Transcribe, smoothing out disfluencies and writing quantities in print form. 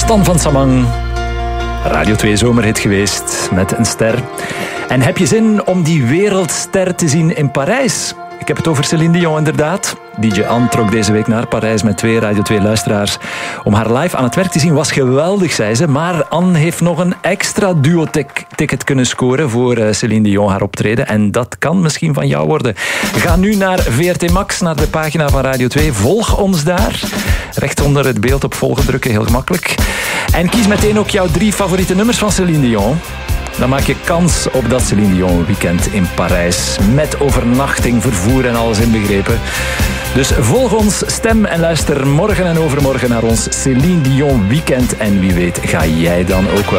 Stan van Samang. Radio 2 zomerhit geweest met een ster. En heb je zin om die wereldster te zien in Parijs? Ik heb het over Céline Dion inderdaad. DJ Anne trok deze week naar Parijs met 2 Radio 2 luisteraars. Om haar live aan het werk te zien was geweldig, zei ze. Maar Anne heeft nog een extra duo-ticket kunnen scoren voor Céline Dion, haar optreden. En dat kan misschien van jou worden. Ga nu naar VRT Max, naar de pagina van Radio 2. Volg ons daar. Recht onder het beeld op volgen drukken, heel gemakkelijk. En kies meteen ook jouw 3 favoriete nummers van Céline Dion. Dan maak je kans op dat Céline Dion weekend in Parijs. Met overnachting, vervoer en alles inbegrepen. Dus volg ons, stem en luister morgen en overmorgen naar ons Céline Dion weekend. En wie weet ga jij dan ook wel